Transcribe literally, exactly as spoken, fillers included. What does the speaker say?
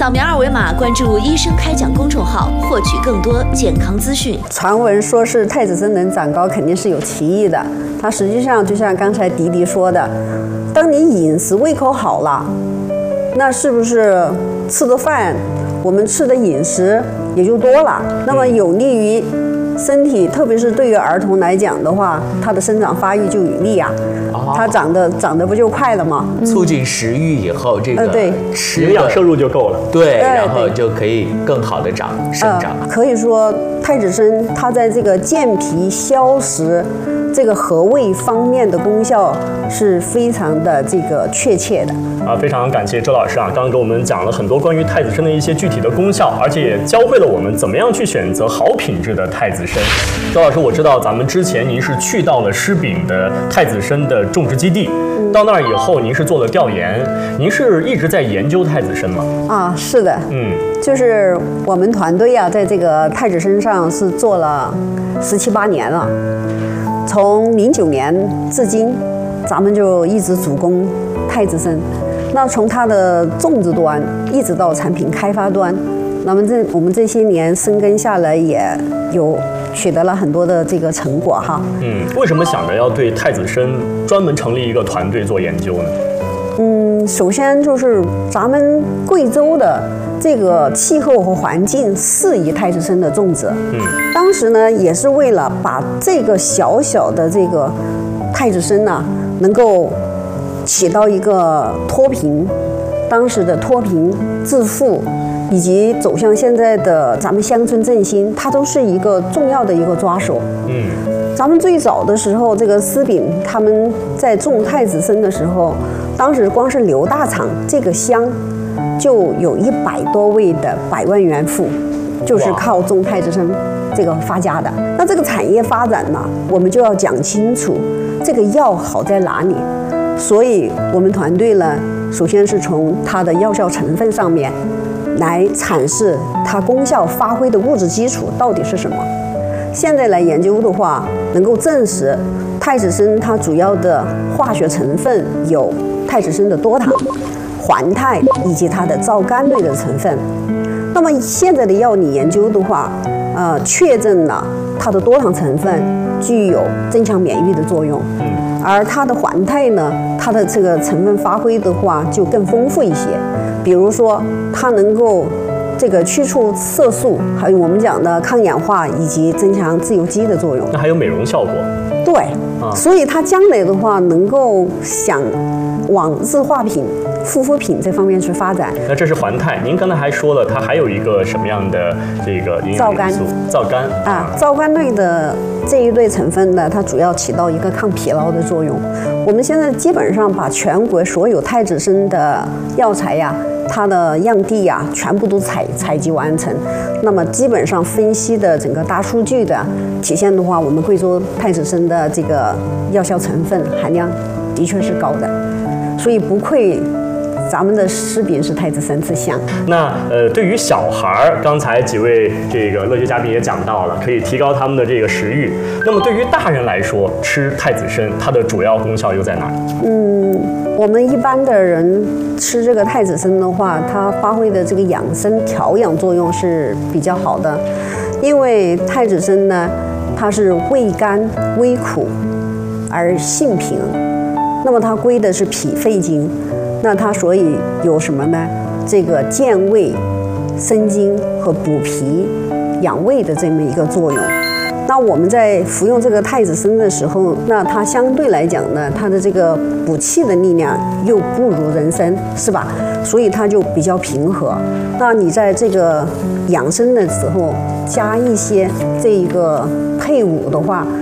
扫描二维码关注医生开讲公众号，获取更多健康资讯。 传闻说是太子参能长高，肯定是有歧义的。它实际上就像刚才迪迪说的，当你饮食胃口好了，那是不是吃的饭，我们吃的饮食也就多了？那么有利于身体，特别是对于儿童来讲的话，它的生长发育就有利啊。哦、它长得长得不就快了吗？ 促进食欲以后，这个呃对营养摄入就够了。 对，然后就可以更好的长生长。 呃、可以说太子参它在这个健脾消食、这个和胃方面的功效是非常的这个确切的。 啊，非常感谢周老师啊，刚刚给我们讲了很多关于太子参的一些具体的功效，而且也教会了我们怎么样去选择好品质的太子参。周老师，我知道咱们之前您是去到了狮饼的太子参的种植基地，嗯、到那儿以后您是做了调研，您是一直在研究太子参吗？ 啊，是的， 嗯， 就是我们团队啊，在这个太子参上是做了十七八年了，从零九年至今，咱们就一直主攻太子参。那从它的种植端一直到产品开发端，那么这我们这些年深耕下来，也有取得了很多的这个成果哈。 嗯，为什么想着要对太子参专门成立一个团队做研究呢？ 嗯，首先就是咱们贵州的这个气候和环境适宜太子参的种植。 嗯， 当时呢也是为了把这个小小的这个太子参呢，能够起到一个脱贫，当时的脱贫致富，以及走向现在的咱们乡村振兴，它都是一个重要的一个抓手。 嗯， 咱们最早的时候，这个狮饼他们在种太子参的时候，当时光是刘大厂这个乡就有一百多位的百万元富，就是靠种太子参这个发家的。那这个产业发展呢，我们就要讲清楚这个药好在哪里。所以我们团队呢，首先是从它的药效成分上面来阐释它功效发挥的物质基础到底是什么。现在来研究的话，能够证实太子参它主要的化学成分有太子参的多糖、环肽以及它的皂苷类的成分。那么现在的药理研究的话，呃，确证了它的多糖成分具有增强免疫的作用。而它的环肽呢，它的这个成分发挥的话就更丰富一些，比如说它能够这个去除色素，还有我们讲的抗氧化以及增强自由基的作用。 那还有美容效果。 对， 啊、 所以它将来的话能够想往日化品、护肤品这方面去发展。 那这是环肽，您刚才还说了，它还有一个什么样的这个营养元素？皂苷啊，皂苷类的这一类成分呢，它主要起到一个抗疲劳的作用。我们现在基本上把全国所有太子参的药材呀，它的样地呀，全部都采采集完成。那么基本上分析的整个大数据的体现的话，我们贵州太子参的这个药效成分含量的确是高的，所以不愧咱们的狮饼是太子参之乡。 那呃，对于小孩儿，刚才几位这个乐学嘉宾也讲到了，可以提高他们的这个食欲。那么对于大人来说，吃太子参它的主要功效又在哪儿？ 嗯，我们一般的人吃这个太子参的话，它发挥的这个养生调养作用是比较好的，因为太子参呢，它是味甘微苦而性平，那么它归的是脾肺经。那它所以有什么呢？这个健胃、生津和补脾、养胃的这么一个作用。那我们在服用这个太子参的时候，那它相对来讲呢，它的这个补气的力量又不如人参，是吧？所以它就比较平和。那你在这个养生的时候加一些这一个配伍的话，